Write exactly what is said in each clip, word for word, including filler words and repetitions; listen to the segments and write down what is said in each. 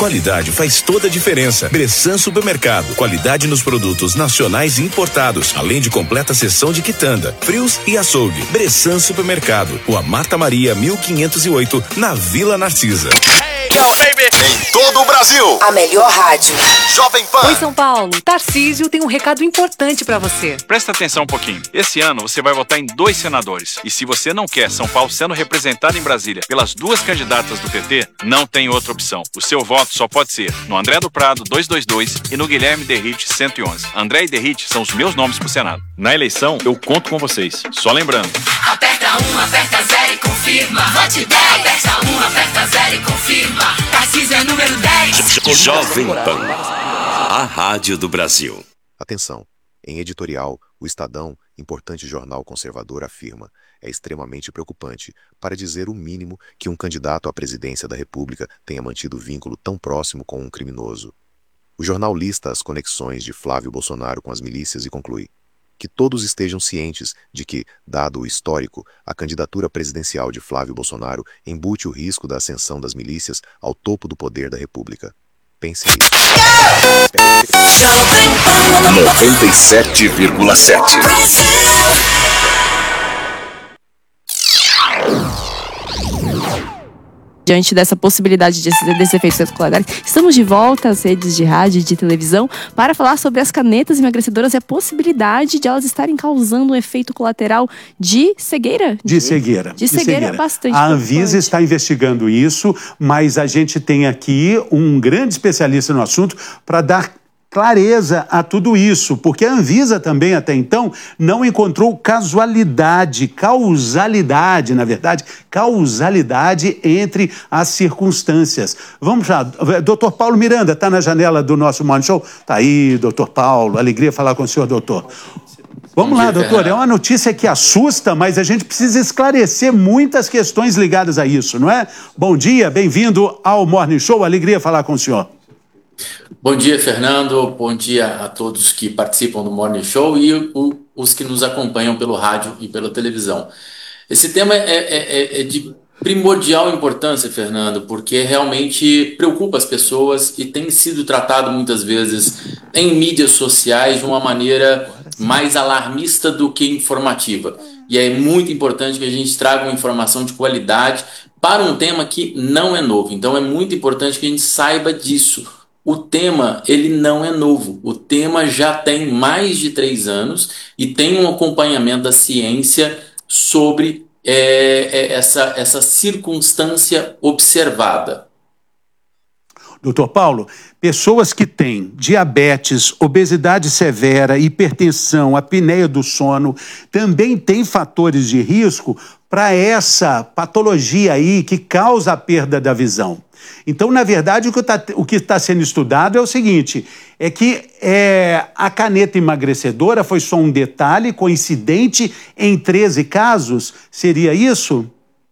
Qualidade faz toda a diferença. Bressan Supermercado. Qualidade nos produtos nacionais e importados, além de completa seção de quitanda, frios e açougue. Bressan Supermercado. Rua Marta Maria, mil quinhentos e oito, na Vila Narcisa. Hey, yo, baby. Em todo o Brasil. A melhor rádio. Jovem Pan. Oi, São Paulo. Tarcísio tem um recado importante pra você. Presta atenção um pouquinho. Esse ano você vai votar em dois senadores. E se você não quer São Paulo sendo representado em Brasília pelas duas candidatas do P T, não tem outra opção. O seu voto só pode ser no André do Prado duzentos e vinte e dois e no Guilherme Derrite cento e onze. André e Derrite são os meus nomes pro Senado. Na eleição, eu conto com vocês. Só lembrando. Aperta um, aperta zero e confirma. Vote dez. Aperta um, aperta zero e confirma. Tarcísio é número dez. Jovem Pan, a rádio do Brasil. Atenção. Em editorial, o Estadão, importante jornal conservador, afirma: é extremamente preocupante, para dizer o mínimo, que um candidato à presidência da República tenha mantido vínculo tão próximo com um criminoso. O jornal lista as conexões de Flávio Bolsonaro com as milícias e conclui: que todos estejam cientes de que, dado o histórico, a candidatura presidencial de Flávio Bolsonaro embute o risco da ascensão das milícias ao topo do poder da República. Pense nisso. noventa e sete vírgula sete. Diante dessa possibilidade de, desse efeito secundário, estamos de volta às redes de rádio e de televisão para falar sobre as canetas emagrecedoras e a possibilidade de elas estarem causando um efeito colateral de cegueira. De, de cegueira. De, de cegueira, cegueira bastante. A Anvisa está investigando isso, mas a gente tem aqui um grande especialista no assunto para dar clareza a tudo isso, porque a Anvisa também, até então, não encontrou casualidade, causalidade, na verdade, causalidade entre as circunstâncias. Vamos lá, doutor Paulo Miranda, está na janela do nosso Morning Show? Está aí, doutor Paulo, alegria falar com o senhor, doutor. Vamos lá, doutor, é uma notícia que assusta, mas a gente precisa esclarecer muitas questões ligadas a isso, não é? Bom dia, bem-vindo ao Morning Show, alegria falar com o senhor. Bom dia, Fernando. Bom dia a todos que participam do Morning Show e o, os que nos acompanham pelo rádio e pela televisão. Esse tema é, é, é de primordial importância, Fernando, porque realmente preocupa as pessoas e tem sido tratado muitas vezes em mídias sociais de uma maneira mais alarmista do que informativa. E é muito importante que a gente traga uma informação de qualidade para um tema que não é novo. Então é muito importante que a gente saiba disso. O tema, ele não é novo. O tema já tem mais de três anos e tem um acompanhamento da ciência sobre é, essa, essa circunstância observada. Doutor Paulo, pessoas que têm diabetes, obesidade severa, hipertensão, apneia do sono, também têm fatores de risco para essa patologia aí que causa a perda da visão. Então, na verdade, o que está o que está sendo estudado é o seguinte, é que é, a caneta emagrecedora foi só um detalhe coincidente em treze casos, seria isso?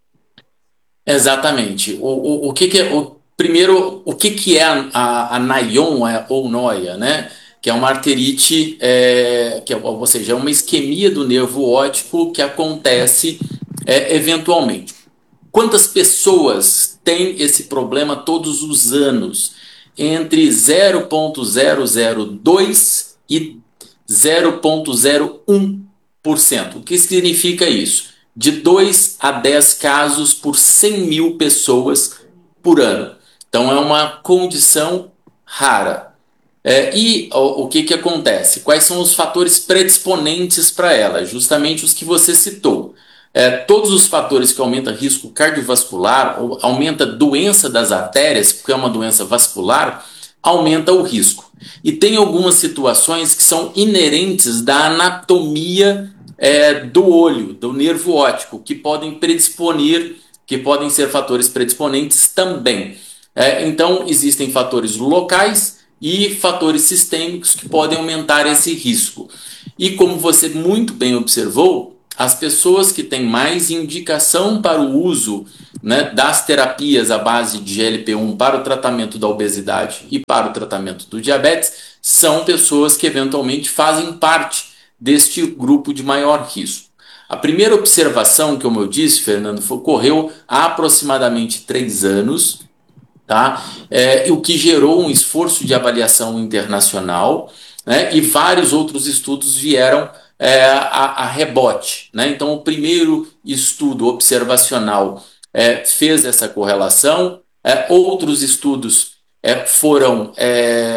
Exatamente. O, o, o que, que é... O... Primeiro, o que, que é a, a, a Nayon ou noia, né? Que é uma arterite, é, que é, ou seja, é uma isquemia do nervo óptico que acontece é, eventualmente. Quantas pessoas têm esse problema todos os anos? Entre zero vírgula zero zero dois e zero vírgula zero um por cento. O que significa isso? De dois a dez casos por cem mil pessoas por ano. Então é uma condição rara. É, e o, o que, que acontece? Quais são os fatores predisponentes para ela? Justamente os que você citou. É, todos os fatores que aumentam risco cardiovascular, ou aumenta doença das artérias, porque é uma doença vascular, aumenta o risco. E tem algumas situações que são inerentes da anatomia é, do olho, do nervo óptico, que podem predisponer, que podem ser fatores predisponentes também. É, então, existem fatores locais e fatores sistêmicos que podem aumentar esse risco. E como você muito bem observou, as pessoas que têm mais indicação para o uso, né, das terapias à base de G L P um para o tratamento da obesidade e para o tratamento do diabetes são pessoas que eventualmente fazem parte deste grupo de maior risco. A primeira observação, como eu disse, Fernando, ocorreu há aproximadamente três anos. tá? É, o que gerou um esforço de avaliação internacional, né? E vários outros estudos vieram é, a, a rebote, né? Então, o primeiro estudo observacional é, fez essa correlação, é, outros estudos é, foram é,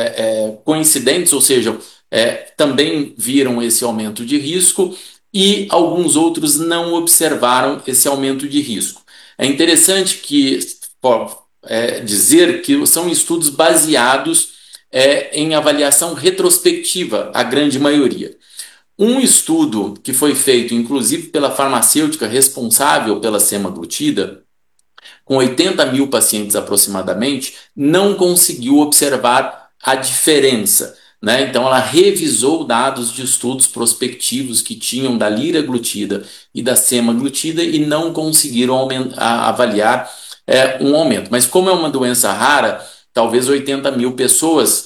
é, coincidentes, ou seja, é, também viram esse aumento de risco, e alguns outros não observaram esse aumento de risco. É interessante que, ó, é, dizer que são estudos baseados é, em avaliação retrospectiva, a grande maioria. Um estudo que foi feito, inclusive, pela farmacêutica responsável pela semaglutida, com oitenta mil pacientes aproximadamente, não conseguiu observar a diferença, né? Então, ela revisou dados de estudos prospectivos que tinham da liraglutida e da semaglutida e não conseguiram aumentar, avaliar é, um aumento. Mas como é uma doença rara, talvez oitenta mil pessoas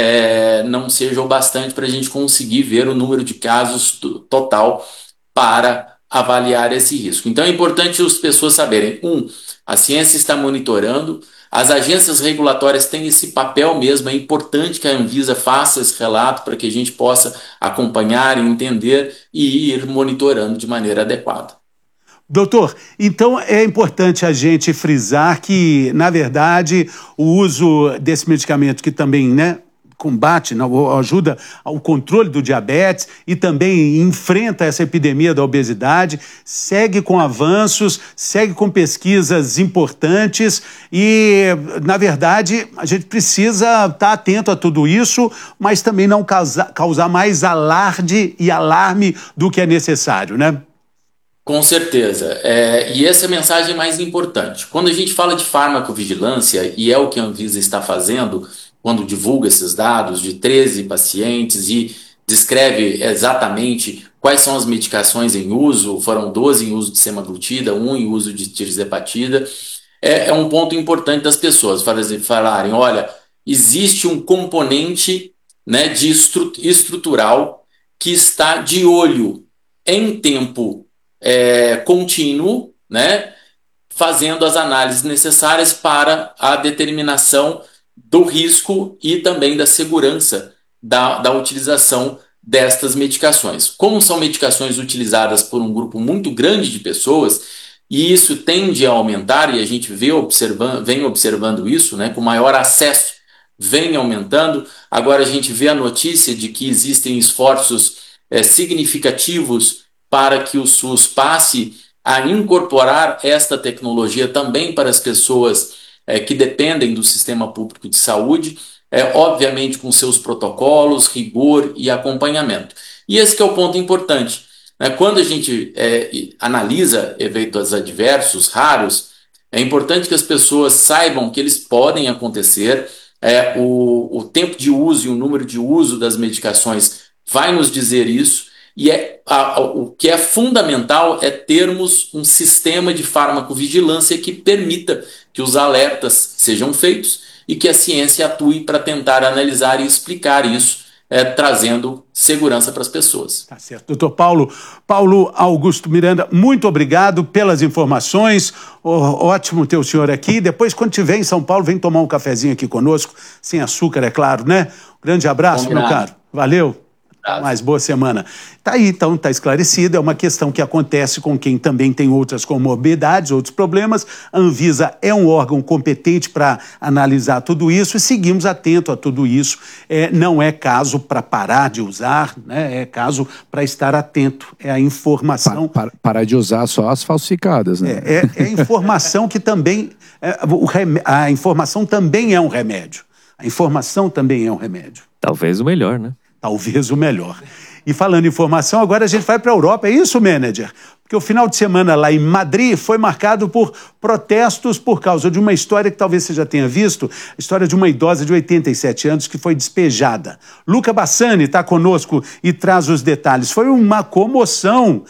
é, não seja o bastante para a gente conseguir ver o número de casos total para avaliar esse risco. Então é importante as pessoas saberem, um, a ciência está monitorando, as agências regulatórias têm esse papel mesmo, é importante que a Anvisa faça esse relato para que a gente possa acompanhar, entender e ir monitorando de maneira adequada. Doutor, então é importante a gente frisar que, na verdade, o uso desse medicamento que também, né, combate, ajuda ao controle do diabetes e também enfrenta essa epidemia da obesidade, segue com avanços, segue com pesquisas importantes e, na verdade, a gente precisa estar atento a tudo isso, mas também não causar, causar mais alarde e alarme do que é necessário, né? Com certeza. É, e essa é a mensagem mais importante. Quando a gente fala de farmacovigilância, e é o que a Anvisa está fazendo, quando divulga esses dados de treze pacientes e descreve exatamente quais são as medicações em uso, foram doze em uso de semaglutida, um em uso de tirzepatida, é, é um ponto importante das pessoas falarem, olha, existe um componente, né, de estru estrutural que está de olho em tempo é, contínuo, né, fazendo as análises necessárias para a determinação do risco e também da segurança da, da utilização destas medicações. Como são medicações utilizadas por um grupo muito grande de pessoas, e isso tende a aumentar, e a gente vê observando, vem observando isso, né, com maior acesso, vem aumentando. Agora a gente vê a notícia de que existem esforços é, significativos para que o SUS passe a incorporar esta tecnologia também para as pessoas É, que dependem do sistema público de saúde, é, obviamente com seus protocolos, rigor e acompanhamento. E esse que é o ponto importante, né? Quando a gente é, analisa eventos adversos, raros, é importante que as pessoas saibam que eles podem acontecer, é, o, o tempo de uso e o número de uso das medicações vai nos dizer isso, e é, a, a, o que é fundamental é termos um sistema de farmacovigilância que permita que os alertas sejam feitos e que a ciência atue para tentar analisar e explicar isso, é, trazendo segurança para as pessoas. Tá certo. Doutor Paulo, Paulo Augusto Miranda, muito obrigado pelas informações. Ó, ótimo ter o senhor aqui. Depois, quando estiver em São Paulo, vem tomar um cafezinho aqui conosco, sem açúcar, é claro, né? Um grande abraço, Combinado. Meu caro. Valeu. Mais boa semana. Tá aí, então, tá esclarecido. É uma questão que acontece com quem também tem outras comorbidades, outros problemas. A Anvisa é um órgão competente para analisar tudo isso e seguimos atentos a tudo isso. É, não é caso para parar de usar, né? É caso para estar atento. É a informação. Pa, pa, parar de usar só as falsificadas, né? É, é, é informação que também. É, o rem, a informação também é um remédio. A informação também é um remédio. Talvez o melhor, né? Talvez o melhor. E falando em informação, agora a gente vai para a Europa. É isso, manager? Porque o final de semana lá em Madrid foi marcado por protestos por causa de uma história que talvez você já tenha visto, a história de uma idosa de oitenta e sete anos que foi despejada. Luca Bassani está conosco e traz os detalhes. Foi uma comoção,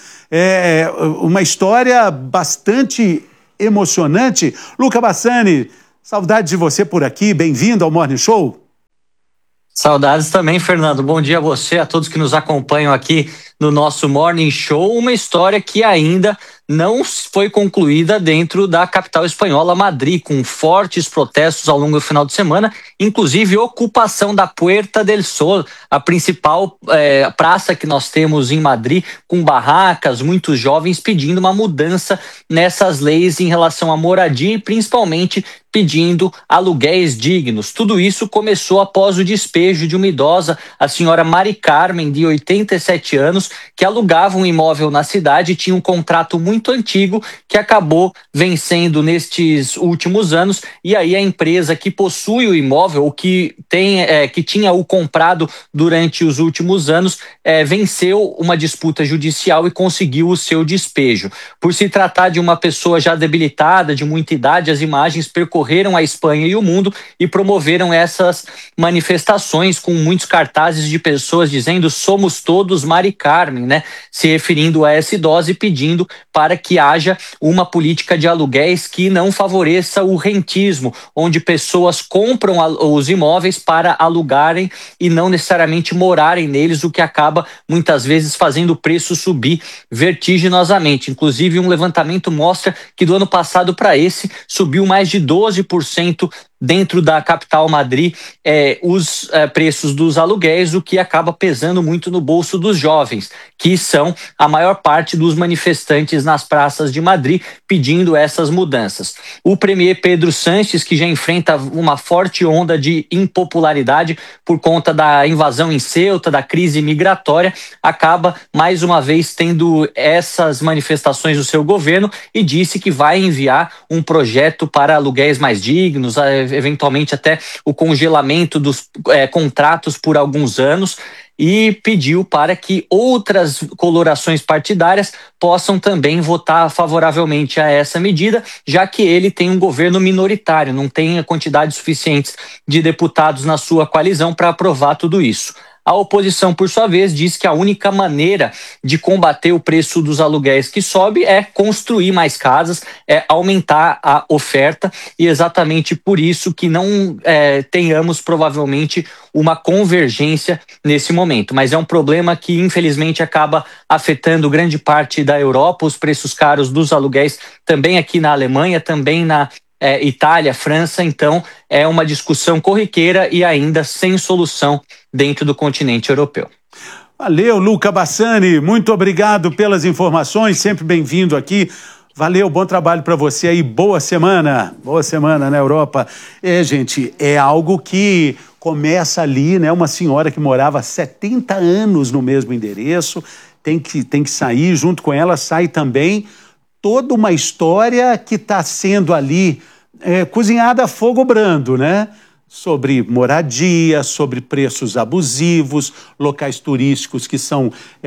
é, uma história bastante emocionante. Luca Bassani, saudade de você por aqui. Bem-vindo ao Morning Show. Saudades também, Fernando. Bom dia a você, a todos que nos acompanham aqui no nosso Morning Show. Uma história que ainda não foi concluída dentro da capital espanhola, Madrid, com fortes protestos ao longo do final de semana, inclusive ocupação da Puerta del Sol, a principal é, praça que nós temos em Madrid, com barracas, muitos jovens pedindo uma mudança nessas leis em relação à moradia e principalmente pedindo aluguéis dignos. Tudo isso começou após o despejo de uma idosa, a senhora Mari Carmen, de oitenta e sete anos, que alugava um imóvel na cidade e tinha um contrato muito antigo que acabou vencendo nestes últimos anos, e aí a empresa que possui o imóvel, ou que, tem, é, que tinha o comprado durante os últimos anos, é, venceu uma disputa judicial e conseguiu o seu despejo. Por se tratar de uma pessoa já debilitada, de muita idade, as imagens percorreram correram a Espanha e o mundo e promoveram essas manifestações com muitos cartazes de pessoas dizendo somos todos Mari Carmen, né? Se referindo a essa idosa e pedindo para que haja uma política de aluguéis que não favoreça o rentismo, onde pessoas compram os imóveis para alugarem e não necessariamente morarem neles, o que acaba muitas vezes fazendo o preço subir vertiginosamente. Inclusive, um levantamento mostra que do ano passado para esse subiu mais de doze por cento dentro da capital Madrid é, os é, preços dos aluguéis, o que acaba pesando muito no bolso dos jovens, que são a maior parte dos manifestantes nas praças de Madrid pedindo essas mudanças. O premier Pedro Sánchez, que já enfrenta uma forte onda de impopularidade por conta da invasão em Ceuta, da crise migratória, acaba mais uma vez tendo essas manifestações do seu governo e disse que vai enviar um projeto para aluguéis mais dignos, eventualmente até o congelamento dos é, contratos por alguns anos, e pediu para que outras colorações partidárias possam também votar favoravelmente a essa medida, já que ele tem um governo minoritário, não tem a quantidade suficiente de deputados na sua coalizão para aprovar tudo isso. A oposição, por sua vez, diz que a única maneira de combater o preço dos aluguéis que sobe é construir mais casas, é aumentar a oferta, e exatamente por isso que não é, tenhamos provavelmente uma convergência nesse momento. Mas é um problema que infelizmente acaba afetando grande parte da Europa, os preços caros dos aluguéis também aqui na Alemanha, também na É, Itália, França. Então é uma discussão corriqueira e ainda sem solução dentro do continente europeu. Valeu, Luca Bassani, muito obrigado pelas informações, sempre bem-vindo aqui. Valeu, bom trabalho para você aí, boa semana, boa semana na Europa. É, gente, é algo que começa ali, né? Uma senhora que morava há setenta anos no mesmo endereço, tem que, tem que sair, junto com ela sai também toda uma história que está sendo ali é, cozinhada a fogo brando, né? Sobre moradia, sobre preços abusivos, locais turísticos que são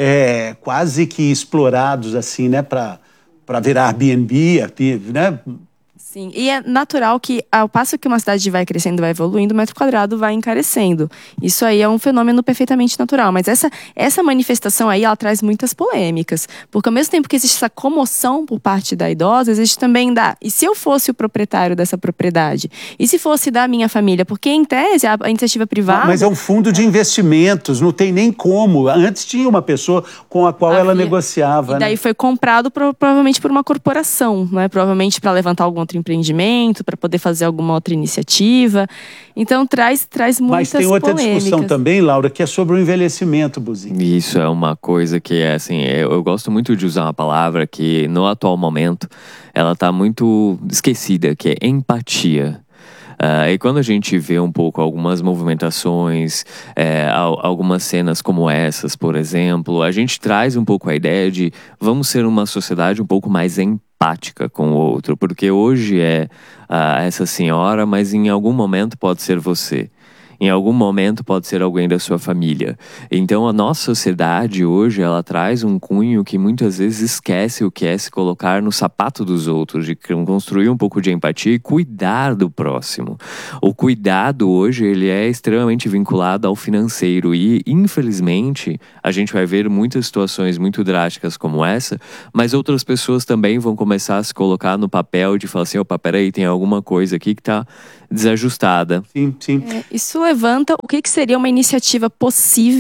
é, quase que explorados assim, né? Para para virar Airbnb, né? Sim, e é natural que, ao passo que uma cidade vai crescendo, vai evoluindo, o metro quadrado vai encarecendo. Isso aí é um fenômeno perfeitamente natural. Mas essa, essa manifestação aí, ela traz muitas polêmicas. Porque ao mesmo tempo que existe essa comoção por parte da idosa, existe também da... E se eu fosse o proprietário dessa propriedade? E se fosse da minha família? Porque, em tese, a iniciativa privada... Mas é um fundo de investimentos, não tem nem como. Antes tinha uma pessoa com a qual havia, ela negociava. E daí, né? Foi comprado provavelmente por uma corporação, né? Provavelmente para levantar algum outro empreendimento, para poder fazer alguma outra iniciativa. Então traz, traz muitas polêmicas. Mas tem outra polêmicas. Discussão também, Laura, que é sobre o envelhecimento, Buzinho. Isso é uma coisa que é assim, eu, eu gosto muito de usar uma palavra que no atual momento ela está muito esquecida, que é empatia. Uh, e quando a gente vê um pouco algumas movimentações, é, algumas cenas como essas, por exemplo, a gente traz um pouco a ideia de vamos ser uma sociedade um pouco mais empática com o outro, porque hoje é uh, essa senhora, mas em algum momento pode ser você. Em algum momento pode ser alguém da sua família. Então a nossa sociedade hoje, ela traz um cunho que muitas vezes esquece o que é se colocar no sapato dos outros, de construir um pouco de empatia e cuidar do próximo. O cuidado hoje, ele é extremamente vinculado ao financeiro e, infelizmente, a gente vai ver muitas situações muito drásticas como essa, mas outras pessoas também vão começar a se colocar no papel de falar assim, opa, peraí, tem alguma coisa aqui que tá desajustada. Sim, sim. É, isso levanta o que, que seria uma iniciativa possível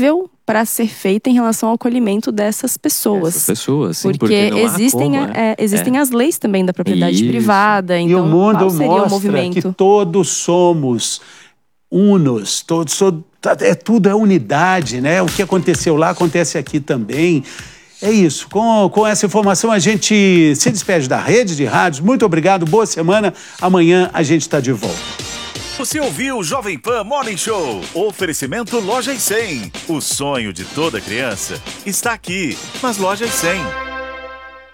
para ser feita em relação ao acolhimento dessas pessoas. Essas pessoas, sim, porque, porque não há existem, como, a- é. é, existem É. as leis também da propriedade Isso. privada. Então, E o mundo qual seria o mostra movimento? que todos somos unos, todos, so- é tudo é unidade, né? O que aconteceu lá acontece aqui também. É isso. Com, com essa informação a gente se despede da rede de rádios. Muito obrigado, boa semana. Amanhã a gente está de volta. Você ouviu o Jovem Pan Morning Show. Oferecimento Lojas cem. O sonho de toda criança está aqui nas Lojas cem.